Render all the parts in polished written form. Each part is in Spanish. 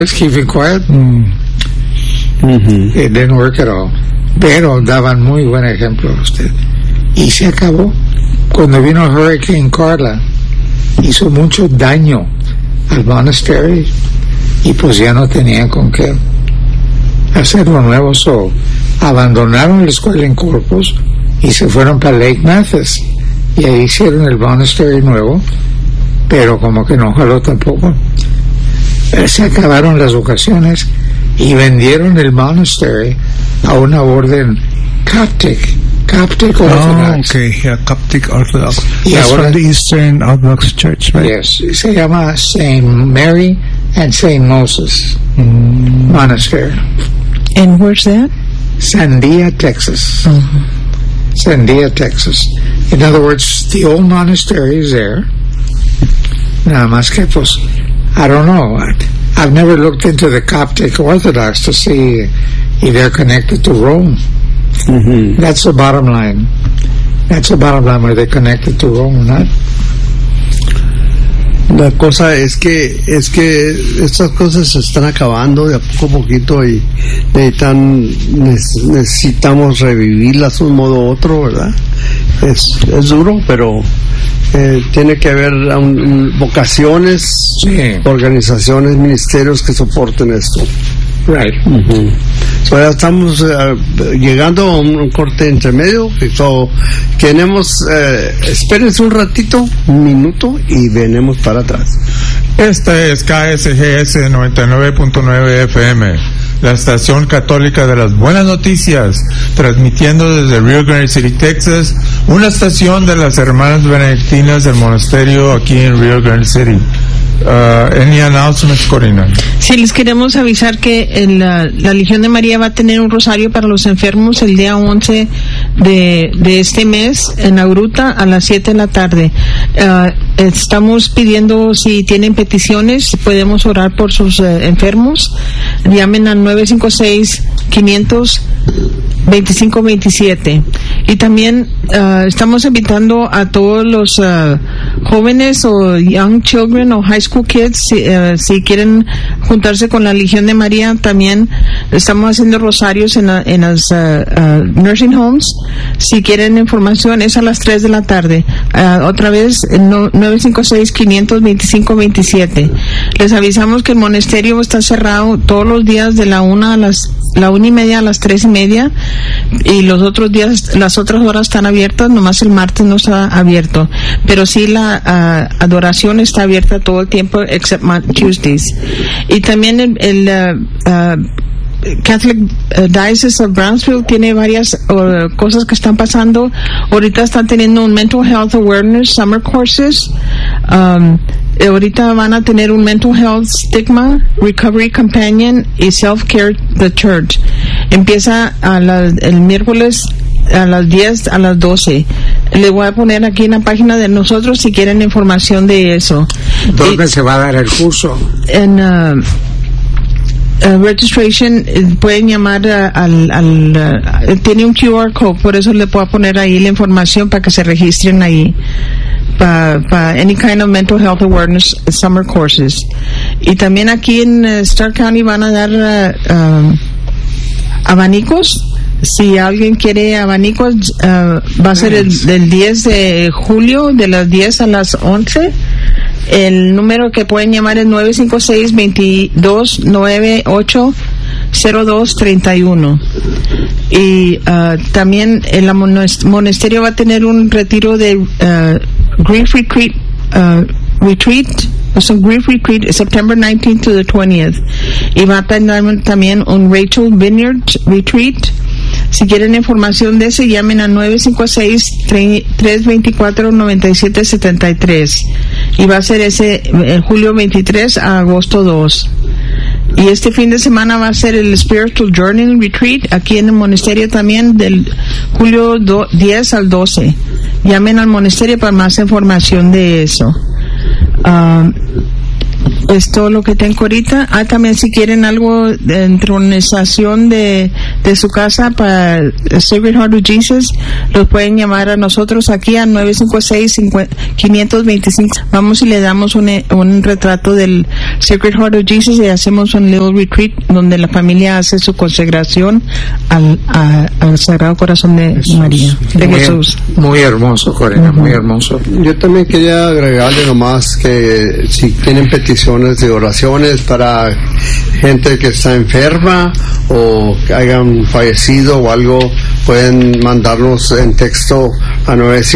keeping quiet. It didn't work at all. Pero daban muy buen ejemplo a usted. Y se acabó. Cuando vino Hurricane Carla, hizo mucho daño al monastery y pues ya no tenían con qué hacer lo nuevo. So, abandonaron la escuela en Corpus y se fueron para Lake Mathis. Y ahí hicieron el monastery nuevo, pero como que no jaló tampoco. Se acabaron las ocasiones y vendieron el monastery a una orden Coptic Orthodox. Okay, yeah, Coptic Orthodox. Y That's ahora, from the Eastern Orthodox Church, right? Yes, se llama St. Mary and St. Moses Monastery. And where's that? Sandia, Texas. Sandia, Texas. In other words, the old monastery is there. Nada más que, pues, I don't know. I've never looked into the Coptic Orthodox to see if they're connected to Rome. That's the bottom line. That's the bottom line. Are they connected to Rome or not? La cosa es que estas cosas se están acabando de a poco a poquito y necesitamos revivirlas de un modo u otro, ¿verdad? Es duro, pero tiene que haber vocaciones, organizaciones, ministerios que soporten esto. Right. So ya estamos llegando a un corte intermedio. So, espérense un ratito, un minuto, y venimos para atrás. Esta es KSGS 99.9 FM, la estación católica de las buenas noticias, transmitiendo desde Rio Grande City, Texas, una estación de las hermanas benedictinas del monasterio aquí en Rio Grande City. Any announcements, Corina? Sí, les queremos avisar que la Legión de María va a tener un rosario para los enfermos el día 11 de este mes en la Gruta a las 7 de la tarde. Estamos pidiendo, si tienen peticiones, podemos orar por sus enfermos. Llamen al 956-500-2527. Y también estamos invitando a todos los jóvenes o young children o high school kids, si quieren juntarse con la Legión de María. También estamos haciendo rosarios en las nursing homes. Si quieren información, es a las 3 de la tarde. Otra vez, 956-500-2527. Les avisamos que el monasterio está cerrado todos los días de la 1:30 a las 3:30, y los otros días, las otras horas están abiertas, nomás el martes no está abierto, pero sí la adoración está abierta todo el tiempo, except Tuesdays. Y también el Catholic Diocese of Brownsville tiene varias cosas que están pasando. Ahorita están teniendo un Mental Health Awareness Summer Courses. Ahorita van a tener un Mental Health Stigma Recovery Companion y Self Care the Church. Empieza el miércoles a las 10 a las 12. Le voy a poner aquí en la página de nosotros si quieren información de eso. ¿Dónde se va a dar el curso? En registration, pueden llamar tiene un QR code, por eso le puedo poner ahí la información para que se registren ahí para any kind of mental health awareness summer courses. Y también aquí en Stark County van a dar abanicos. Si alguien quiere abanicos, va a ser del 10 de julio de las 10 a las 11. El número que pueden llamar es 956-2298-0231. Y también el monasterio va a tener un retiro de Grief Retreat, Grief Retreat, September 19th to the 20th. Y va a tener también un Rachel Vineyard Retreat. Si quieren información de ese, llamen a 956-324-9773. Y va a ser ese julio 23 a agosto 2. Y este fin de semana va a ser el Spiritual Journey Retreat aquí en el monasterio también, del julio 10 al 12. Llamen al monasterio para más información de eso. Es todo lo que tengo ahorita. También si quieren algo de entronización de su casa para Sacred Heart of Jesus, los pueden llamar a nosotros aquí a 956-525. Vamos y le damos un retrato del Sacred Heart of Jesus y hacemos un little retreat donde la familia hace su consagración al Sagrado Corazón de María, de Jesús. Muy hermoso, Corina, muy hermoso. Yo también quería agregarle nomás que si tienen peticiones de oraciones para gente que está enferma o que hayan fallecido o algo, pueden mandarnos en texto a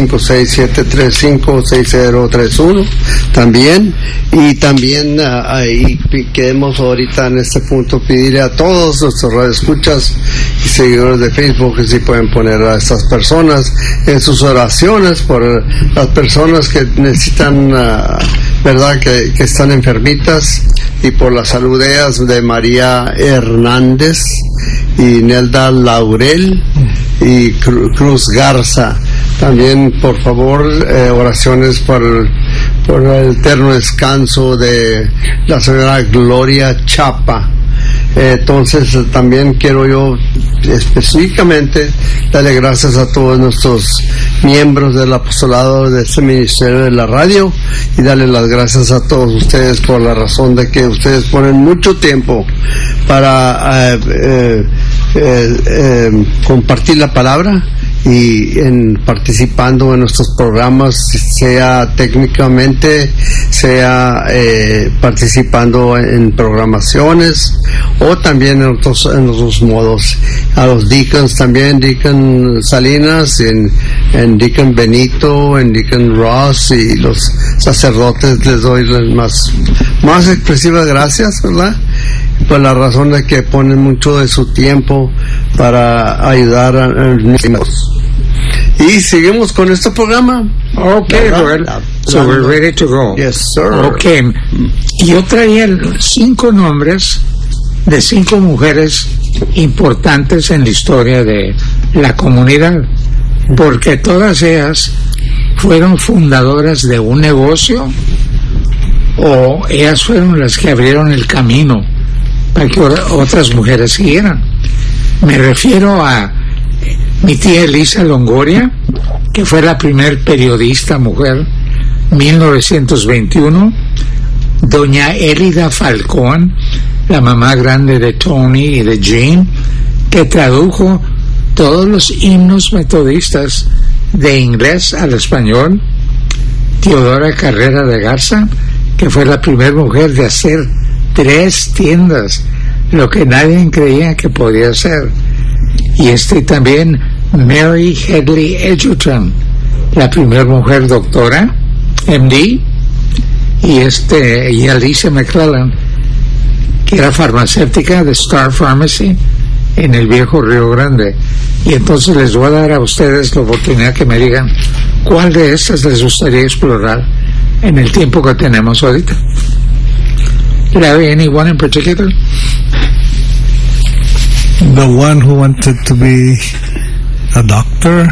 956-735-6031 también. Y también ahí queremos ahorita en este punto pedirle a todos nuestros radioescuchas y seguidores de Facebook que si pueden poner a estas personas en sus oraciones por las personas que necesitan, verdad, que están enfermitas, y por las saludeas de María Hernández y Nelda Laurel y Cruz Garza. También, por favor, oraciones por el eterno descanso de la señora Gloria Chapa. Entonces también quiero yo específicamente darle gracias a todos nuestros miembros del apostolado de este ministerio de la radio, y darle las gracias a todos ustedes por la razón de que ustedes ponen mucho tiempo para compartir la palabra y en participando en nuestros programas, sea técnicamente, sea participando en programaciones o también en otros modos. A los deacons también, Deacon Salinas, en Deacon Benito, en Deacon Ross, y los sacerdotes les doy las más expresivas gracias, ¿verdad? Por la razón de que ponen mucho de su tiempo para ayudar a los. Y seguimos con este programa. Okay, Lord. So we're ready to go. Yes, sir. Okay. Yo traía 5 nombres de 5 mujeres importantes en la historia de la comunidad, porque todas ellas fueron fundadoras de un negocio, o ellas fueron las que abrieron el camino para que otras mujeres siguieran. Me refiero a mi tía Elisa Longoria, que fue la primer periodista mujer, 1921. Doña Elida Falcón, la mamá grande de Tony y de Jean, que tradujo todos los himnos metodistas de inglés al español. Teodora Carrera de Garza, que fue la primera mujer de hacer 3 tiendas, lo que nadie creía que podía hacer. Y también Mary Headley Edgerton, la primera mujer doctora, MD, y Alicia McClellan, que era farmacéutica de Star Pharmacy en el viejo Río Grande. Y entonces les voy a dar a ustedes la oportunidad que me digan cuál de estas les gustaría explorar en el tiempo que tenemos ahorita. Do you have anyone in particular? The one who wanted to be a doctor.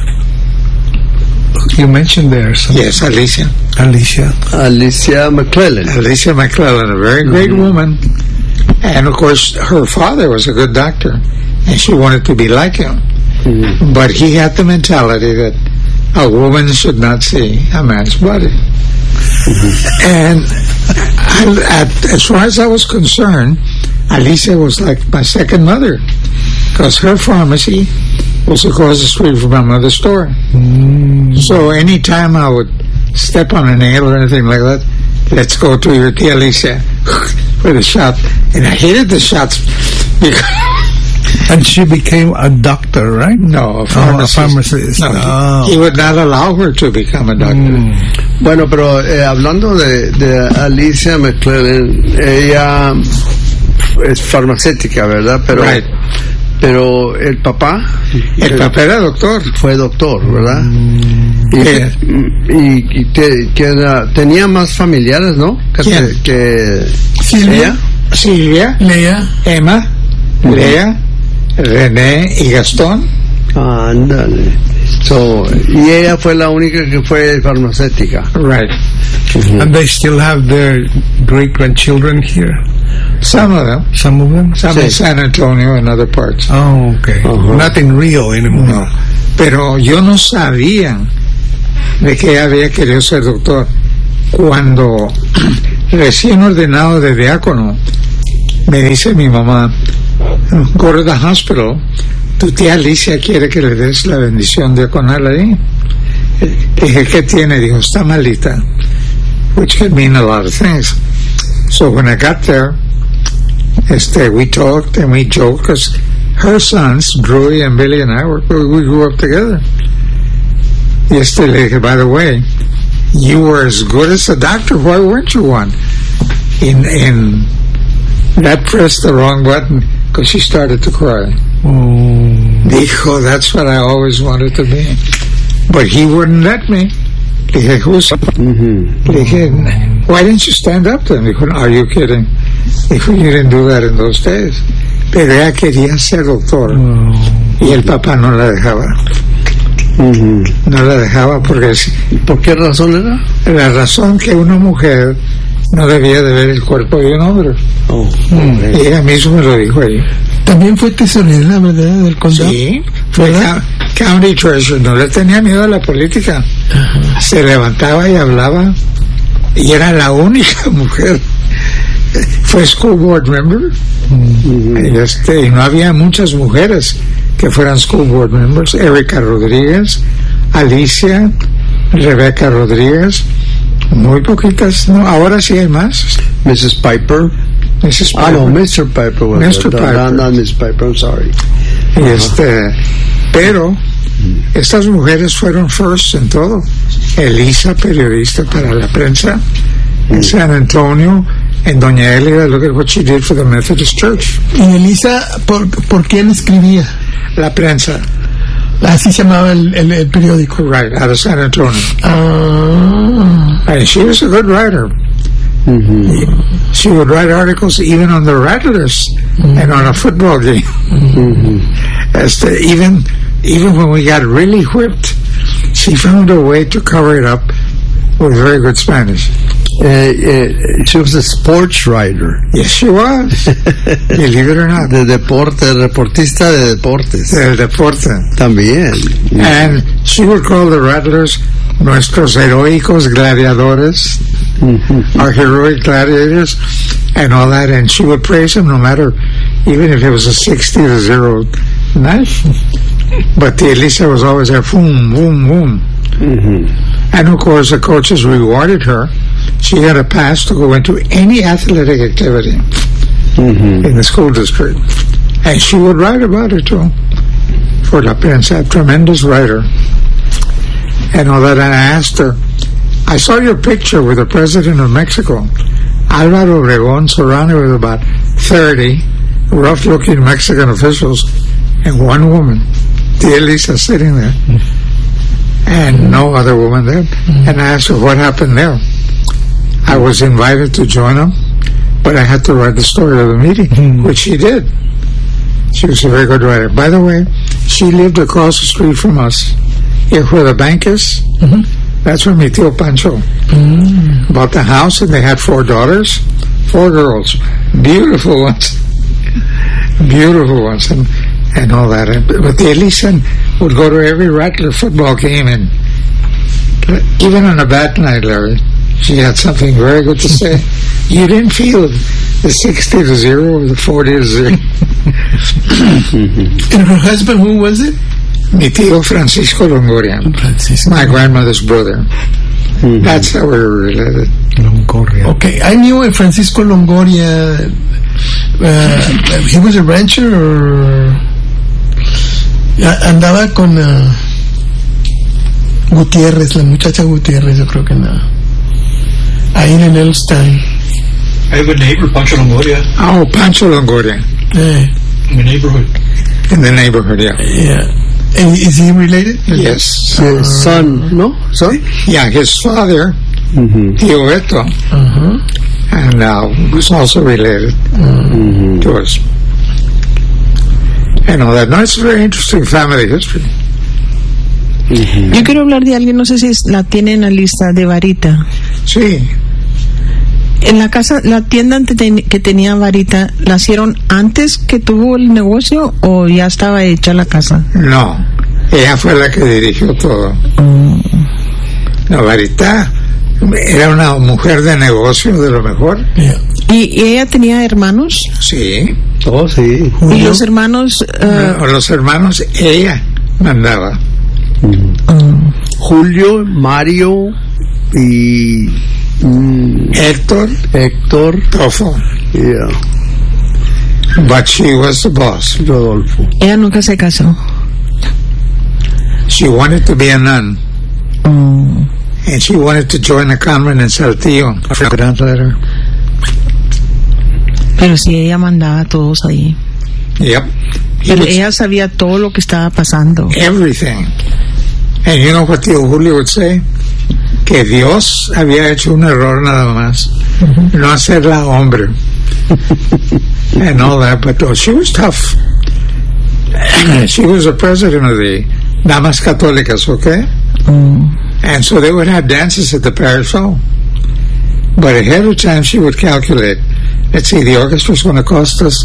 You mentioned there. Yes, Alicia. Alicia McClellan. Alicia McClellan, a very great woman. And of course, her father was a good doctor, and she wanted to be like him. Mm-hmm. But he had the mentality that a woman should not see a man's body. Mm-hmm. And as far as I was concerned, Alicia was like my second mother, because her pharmacy was across the street from my mother's store. Mm. So anytime I would step on a nail or anything like that, let's go to your tia Alicia for the shot. And I hated the shots because and she became a doctor, right? No, a pharmacist. No, he would not allow her to become a doctor. Mm. Bueno, pero hablando de Alicia McClellan, ella es farmacéutica, ¿verdad? Pero right. Pero el papá era doctor. Fue doctor, ¿verdad? Y tenía más familiares, ¿no? Que Silvia, Lea, Emma, Lea, René y Gastón. Ándale. Y ella fue la única que fue farmacéutica. Right. And they still have their great-grandchildren here? Some of them. Some of them? Some in San Antonio and other parts. Oh, okay. Nothing real anymore. No. Pero yo no sabía de que ella había querido ser doctor. Cuando recién ordenado de diácono, me dice mi mamá, go to the hospital, tu tía Alicia quiere que le des la bendición diaconal ahí. Dije, ¿qué tiene? Dijo, está malita, which could mean a lot of things. So when I got there, we talked and we joked, because her sons, Drew and Billy and I, we grew up together. Le dije, by the way, you were as good as a doctor, why weren't you one? And that pressed the wrong button, because she started to cry. Dijo, that's what I always wanted to be. But he wouldn't let me. Dije, Dije, why didn't you stand up to him? Dijo, are you kidding? Dijo, you didn't do that in those days. Pero ella quería ser doctora. Y el papá no la dejaba. No la dejaba porque... ¿Por qué razón era? La razón que una mujer no debía de ver el cuerpo de un hombre. Y ella misma me lo dijo ahí. También fue tesorera, ¿verdad? Del condado. Sí, fue county treasurer. No le tenía miedo a la política. Se levantaba y hablaba. Y era la única mujer. Fue school board member. Y no había muchas mujeres que fueran school board members. Erika Rodríguez, Alicia, Rebeca Rodríguez, muy poquitas. No, ahora sí hay más. Mrs. Piper. Mrs. Piper. No, Mr. Piper was Mr. Piper. Not Miss Piper, I'm sorry. Pero estas mujeres fueron first en todo. Elisa, periodista para la prensa en San Antonio. En Doña Elida, look at what she did for the Methodist Church. ¿Y Elisa, por quién escribía? La prensa. Así se llamaba el periódico. Right, out of San Antonio. And she was a good writer. She would write articles even on the Rattlers and on a football game. Even when we got really whipped, she found a way to cover it up with very good Spanish. She was a sports writer. Yes, she was. Believe it or not. De deporte, reportista de deportes. Del deporte. También. And she would call the Rattlers nuestros heroicos gladiadores, our heroic gladiators, and all that. And she would praise them no matter, even if it was a 60-0 night. But the Elisa was always there, boom, boom, boom. And of course, the coaches rewarded her. She had a pass to go into any athletic activity in the school district. And she would write about it too. For La Prensa, a tremendous writer. And all that. And I asked her, I saw your picture with the president of Mexico, Álvaro Obregón, surrounded with about 30 rough-looking Mexican officials and one woman, Tia Elisa, sitting there. And no other woman there. And I asked her what happened there. I was invited to join them, but I had to write the story of the meeting, which she did. She was a very good writer. By the way, she lived across the street from us. Here where the bank is, that's where mi tío Pancho bought the house, and they had 4 daughters, 4 girls, beautiful ones, and all that. But the Elisa would go to every Rattler football game, and even on a bad night, Larry, she had something very good to say. You didn't feel the 60-0 or the 40-0. And her husband, who was it? Mi tío Francisco Longoria, my grandmother's brother. That's how we were related. Longoria. Okay, I knew a Francisco Longoria. He was a rancher, or andaba con Gutiérrez, la muchacha Gutiérrez, yo creo que nada. Ahí en Elstein. I have a neighbor, Pancho Longoria. Oh, Pancho Longoria. In the neighborhood. In the neighborhood, yeah. Yeah. And is he related? Yes. His son, no? Son? Yeah, his father, Tío Beto, and was also related to us. And all that. No, it's a very interesting family history. Yo quiero hablar de alguien, no sé si la tiene en la lista, de Varita. Sí. En la casa, la tienda que tenía Varita, ¿la hicieron antes que tuvo el negocio o ya estaba hecha la casa? No, ella fue la que dirigió todo. No, Varita era una mujer de negocio de lo mejor. ¿Y ella tenía hermanos? Sí. Oh, sí. ¿Y los hermanos? Los hermanos, ella mandaba. Julio, Mario y Héctor, Tofo. Yeah. But she was the boss. Rodolfo. Ella nunca se casó. She wanted to be a nun. And she wanted to join a convent in Saltillo. Pero sí, ella mandaba a todos ahí. Yep. Pero ella sabía todo lo que estaba pasando. Everything. And you know what Tío Julio would say? Que Dios había hecho un error nada más. No hacerla hombre. And all that. But she was tough. She was the president of the Damas Católicas, okay? And so they would have dances at the parish hall. But ahead of time, she would calculate. Let's see, the orchestra is going to cost us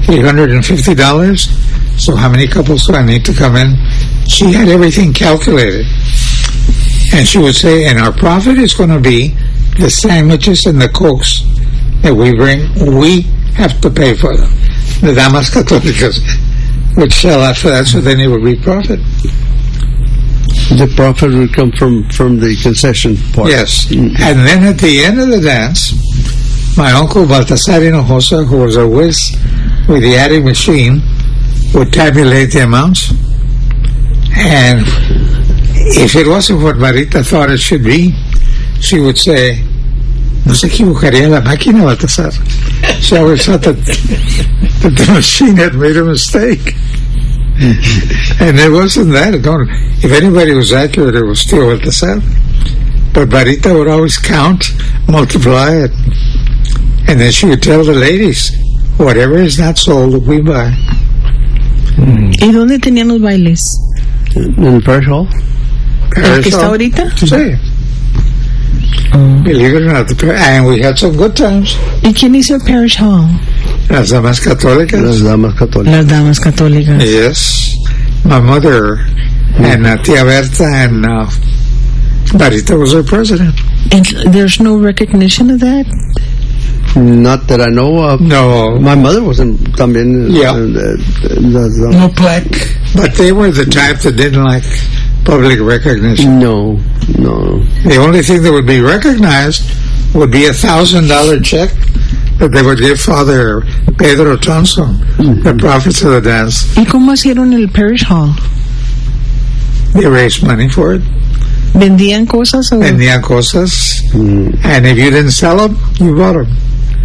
$850. So how many couples do I need to come in? She had everything calculated. And she would say, and our profit is going to be the sandwiches and the cokes that we bring. We have to pay for them. The Damas Católicas would sell after that, so then it would be profit. The profit would come from the concession part. Yes. And then at the end of the dance, my uncle Baltasar Hinojosa, who was a whiz with the adding machine, would tabulate the amounts. And if it wasn't what Marita thought it should be, she would say, no se equivocaría la máquina, Baltasar. She always thought that the machine had made a mistake. And it wasn't that. If anybody was accurate, it was still Baltasar. But Marita would always count, multiply it. And then she would tell the ladies, whatever is not sold, we buy. ¿Y dónde tenían los bailes? In the parish hall? ¿El que está ahorita? Sí. Believe it or not, and we had some good times. ¿Y quién hizo el parish hall? Las Damas Católicas. Las Damas Católicas. Las Damas Católicas. Yes. My mother and Tia Berta and Barita was her president. And there's no recognition of that? Not that I know of. No. My mother wasn't también. Yeah. No plaque. But they were the type that didn't like public recognition. No. The only thing that would be recognized would be $1,000 check that they would give Father Pedro Thompson, the prophets of the dance. ¿Y cómo hicieron el parish hall? They raised money for it. ¿Vendían cosas? O? Vendían cosas. And if you didn't sell them, you bought them.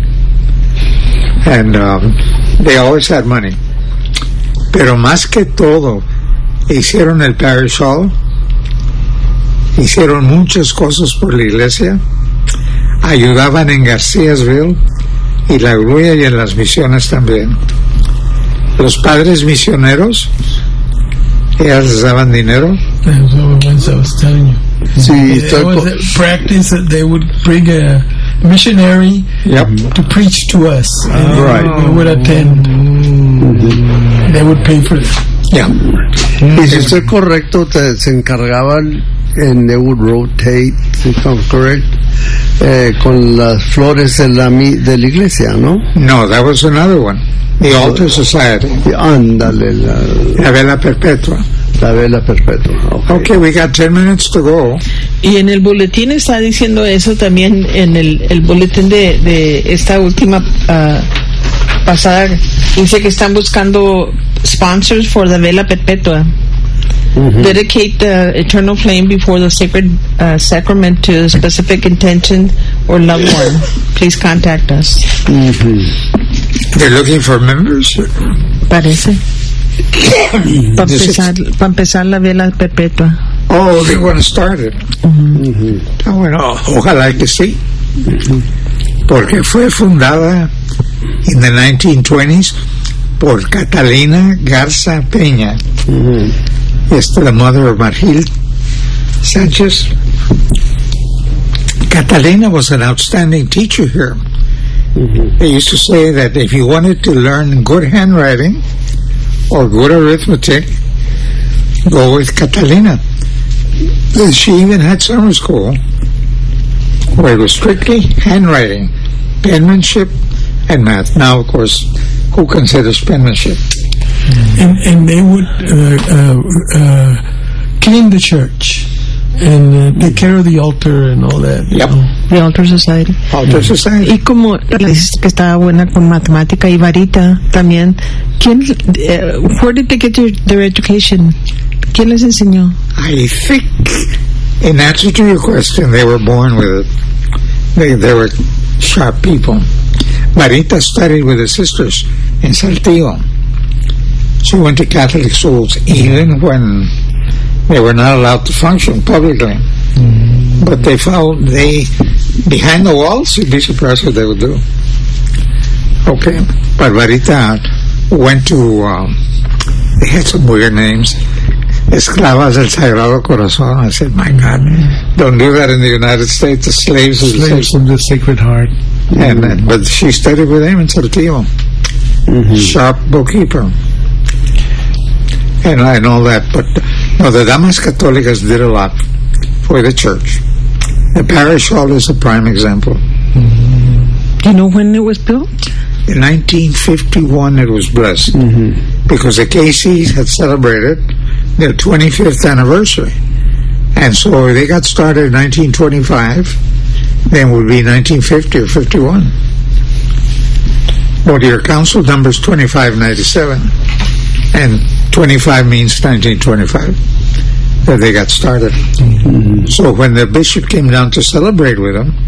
And they always had money. Pero más que todo, hicieron el parish hall, hicieron muchas cosas por la iglesia, ayudaban en Garcíasville y La Grulla y en las misiones también. Los padres misioneros, ellas les daban dinero. Those are the ones I was telling you. Sí, There was a practice that they would bring a missionary to preach to us. And Right. we would attend. They would pay for it. Yeah. Y si estoy correcto, se encargaban, and they would rotate, if I'm correct, con las flores de la iglesia, ¿no? No, that was another one. The Altar Society. Ándale, La Vela Perpetua. la vela perpetua. Okay, we got 10 minutes to go. Y en el boletín está diciendo eso también, en el boletín de esta última pasada, dice que están buscando sponsors for the Vela Perpetua. Dedicate the eternal flame before the sacred sacrament to a specific intention or loved one. Please contact us. They're looking for members. Parece. Para empezar la Vela Perpetua. Oh, they want to start it. Ah, bueno, ojalá que sí. Porque fue fundada in the 1920s por Catalina Garza Peña. The mother of Margil Sanchez. Catalina was an outstanding teacher here. They used to say that if you wanted to learn good handwriting or good arithmetic, go with Catalina. She even had summer school where it was strictly handwriting, penmanship, and math. Now, of course, who considers penmanship? And they would clean the church and take care of the altar and all that. Yep. The Altar Society. Altar Society. Y como dices que estaba buena con matemática y varita también, ¿quién, where did they get their education? ¿Quién les enseñó? I think, in answer to your question, they were born with it. They were sharp people. Marita studied with the sisters in Saltillo. She went to Catholic schools even when they were not allowed to function publicly. But behind the walls, you'd be surprised what they would do. Okay. But Marita went to, they had some weird names. Esclavas del Sagrado Corazón. I said, my God, don't do that in the United States. The slaves of the Sacred Heart. And but she studied with him in Saltillo. Sharp bookkeeper. And I know that. But no, the Damas Católicas did a lot for the church. The parish hall is a prime example. Do you know when it was built? In 1951 it was blessed. Because the KCs had celebrated their 25th anniversary. And so they got started in 1925, then would be 1950 or 51. Well, your council number is 2597, and 25 means 1925, that they got started. So when the bishop came down to celebrate with them,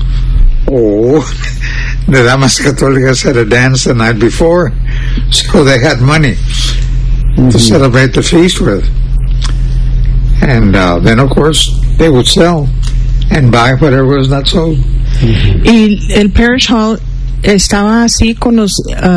the Damas Católicas had a dance the night before, so they had money to celebrate the feast with. And then, of course, they would sell and buy whatever was not sold. ¿Y el parish hall estaba así con los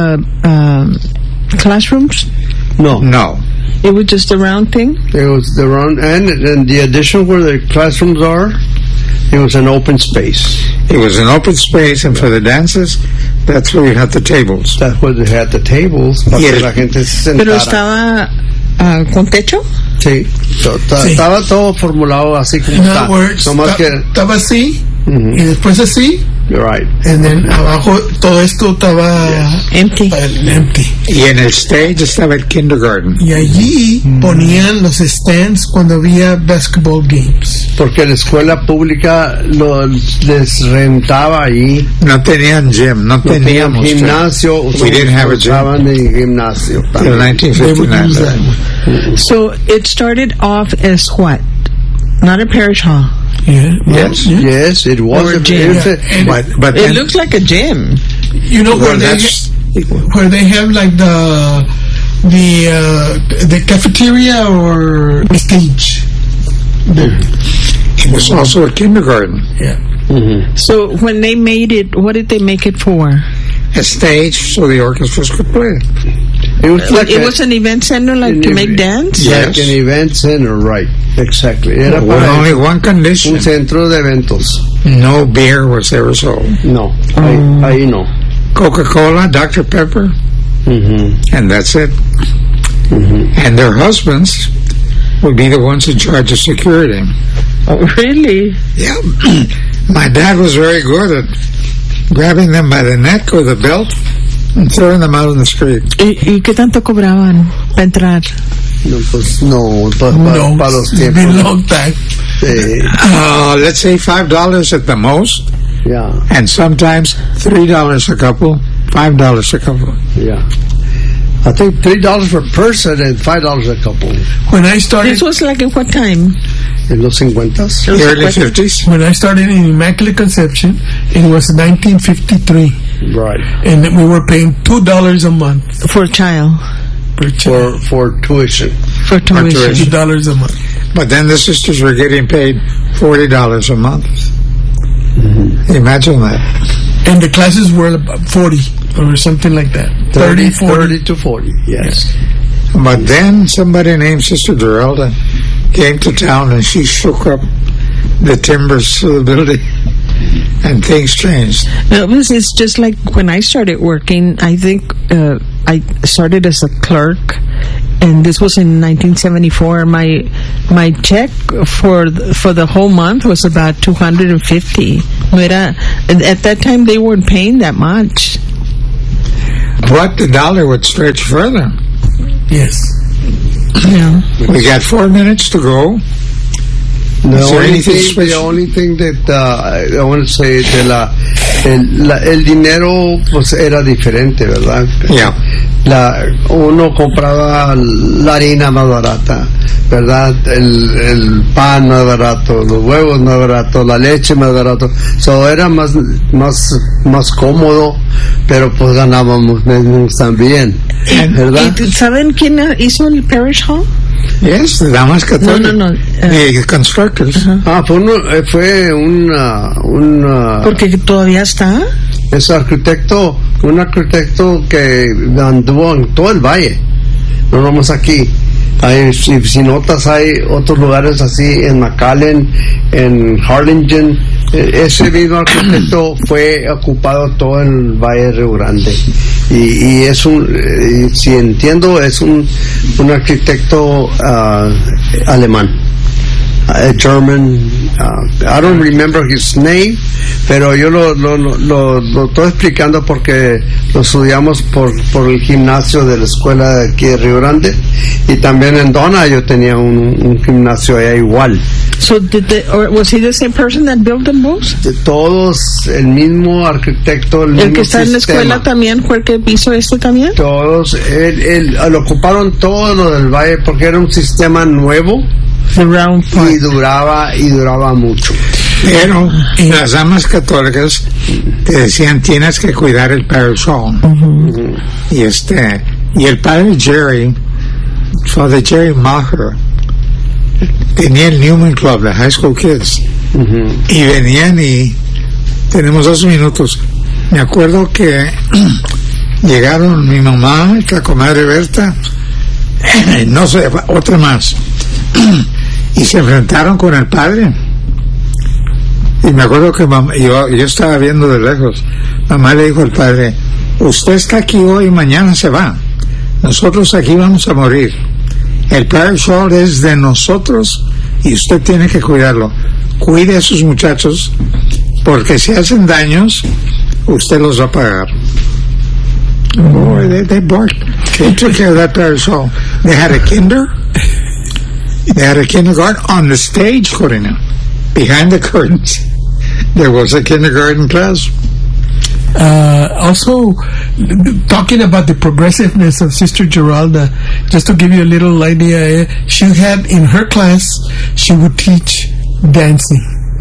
classrooms? No. It was just a round thing? It was the round, and the addition where the classrooms are, it was an open space. It was an open space, and for the dances, that's where you had the tables. That's where they had the tables. Para que la gente se sentara. ¿Pero estaba con techo? Sí. Estaba todo formulado así como está. Estaba así, y después así. You're right. And then abajo todo esto estaba empty. Y en el stage estaba el kindergarten. Y allí ponían los stands cuando había basketball games. Porque la escuela pública les rentaba ahí. No tenían gym, no teníamos gimnasio. We didn't have a gym. Gimnasio. Till 1959. So it started off as what? Not a parish hall. Yeah. Yes, it was a gym. But it looks like a gym. You know where they have like the cafeteria or the stage. It was also a kindergarten. Yeah. So when they made it, what did they make it for? A stage so the orchestras could play. It was an event center, like to make dance? Yes. Like an event center, right. Exactly. Era with only one condition. Un centro de eventos. No beer was ever sold. No. Ahí no. Coca-Cola, Dr. Pepper, and that's it. And their husbands would be the ones in charge of security. Oh, really? Yeah. My dad was very good at grabbing them by the neck or the belt and throwing them out on the street. ¿Y qué tanto cobraban para entrar? No, pues no, para los tiempos. Been a long time. Let's say $5 at the most. Yeah. And sometimes $3 a couple, $5 a couple. Yeah. I think $3 per person and $5 a couple. When I started, this was like in what time? In los 50s? Early 50s. When I started in Immaculate Conception, it was 1953. Right. And we were paying $2 a month for a child. For tuition. For tuition. $2 a month. But then the sisters were getting paid $40 a month. Imagine that. And the classes were about 40 or something like that. 30 to 40, yes. But then somebody named Sister Durelda came to town and she shook up the timbers of the building, and things changed. No, it's just like when I started working. I think I started as a clerk, and this was in 1974. My check for the whole month was about $250. At that time they weren't paying that much. But the dollar would stretch further. Yes. Yeah. We got 4 minutes to go. The only thing that I want to say el dinero pues era diferente, ¿verdad? Yeah. Uno compraba la harina más barata, ¿verdad? El pan más barato, los huevos más baratos, la leche más barato. So era más cómodo, pero pues ganábamos menos también, ¿verdad? ¿Y saben quién hizo el Parish Hall? Yes, the Damas Católicas. No. The constructors. Fue un Porque todavía está. Es un arquitecto que anduvo en todo el valle, no vamos aquí. Si notas, hay otros lugares así en McAllen, en Harlingen. Ese mismo arquitecto fue ocupado todo el Valle Río Grande, y es si entiendo, es un arquitecto alemán, German. I don't remember his name, pero yo lo estoy explicando porque lo estudiamos por el gimnasio de la escuela de aquí de Río Grande, y también en Donna yo tenía un gimnasio allá igual. So was he the same person that built them both? Todos, el mismo arquitecto, el mismo que está sistema. En la escuela también fue el que hizo esto también. Todos, lo ocuparon todo lo del valle porque era un sistema nuevo. Y duraba mucho. Pero las damas católicas te decían, tienes que cuidar el Parish Hall. Y el padre Jerry, Father Jerry Maher, tenía el Newman Club de High School Kids, y venían, y tenemos 2 minutos. Me acuerdo que llegaron mi mamá, la comadre Berta, no sé, otra más, y se enfrentaron con el padre. Y me acuerdo que yo estaba viendo de lejos. Mamá le dijo al padre, usted está aquí hoy y mañana se va, nosotros aquí vamos a morir. El Parish Hall es de nosotros y usted tiene que cuidarlo. Cuide a sus muchachos, porque si hacen daños, usted los va a pagar. Boy, they barked. They took care of that Parish Hall. They had a kindergarten on the stage, Corina. Behind the curtains, there was a kindergarten class. Also, talking about the progressiveness of Sister Geralda, just to give you a little idea, she had in her class, she would teach dancing.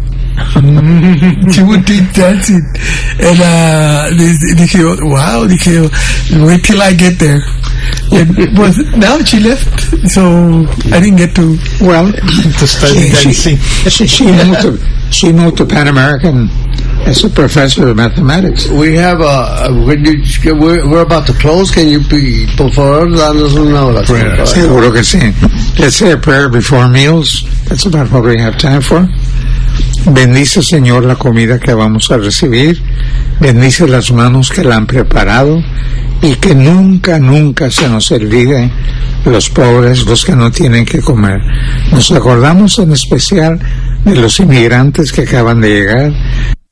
She would teach dancing. And dije, wow, wait till I get there. But now she left, so I didn't get to study dancing. She moved to Pan American as a professor of mathematics. We have we're about to close. Can you por favor darnos una oración? Seguro que sí. Let's say a prayer before meals. That's about what we have time for. Bendice, Señor, la comida que vamos a recibir. Bendice las manos que la han preparado, y que nunca se nos olvide los pobres, los que no tienen que comer. Nos acordamos en especial de los inmigrantes que acaban de llegar.